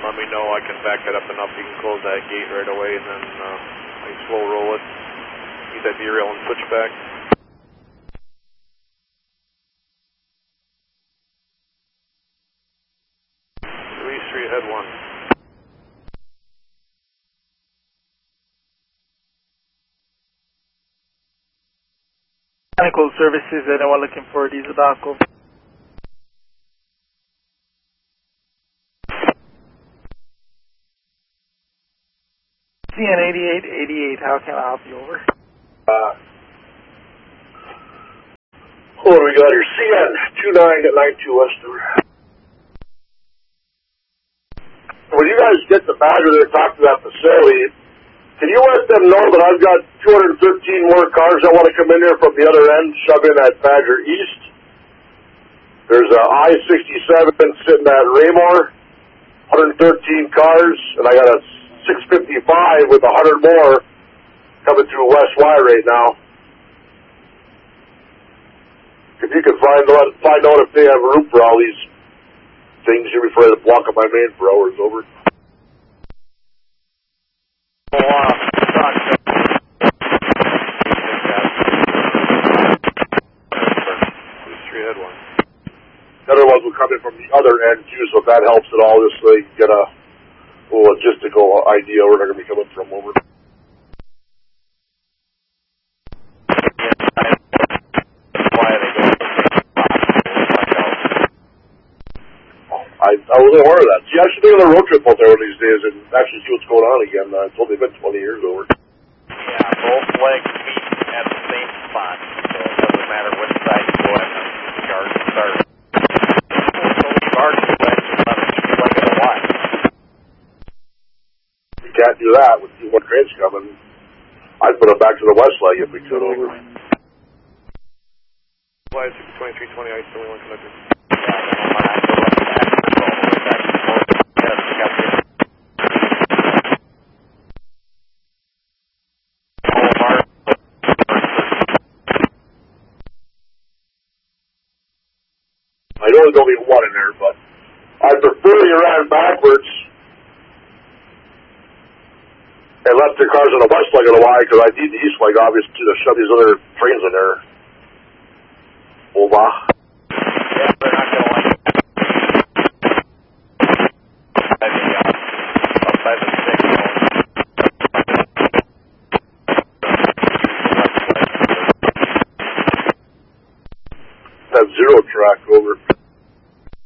let me know. I can back that up enough. You can close that gate right away, and then I can slow roll it. Use that derail and switch back. 3 Street, head 1. Mechanical services, anyone looking for diesel Daco? CN 8888, how can I help you? Over. What do we got here? CN 2992 Western. When you guys get the Badger there, talk to that facility. Can you let them know that I've got 215 more cars that want to come in there from the other end, shove in that Badger East? There's a I-67 sitting at Raymore, 113 cars, and I got a 655 with 100 more coming through West Y right now. If you can find out if they have room for all these things, you'll be afraid to block up my main for hours. Over. The other ones will come in from the other end too, so if that helps at all, just so you get a little logistical idea where they're going to be coming from. Over. I wasn't aware of that. See, I should take a road trip out there one of these days and actually see what's going on again. It's only been 20 years over. Yeah, both legs meet at the same spot, so it doesn't matter which side you go at, the guard starts. The guard legs is not a leg of the line. You can't do that with one train's coming. I'd put it back to the west leg if we could. Over. Flight 2320, I still want connected. I know there's only one in there, but I prefer you ran backwards and left the cars on the west leg of the Y, because I need the east leg, obviously, to shove these other trains in there. Over. Yeah, they're not going to like it.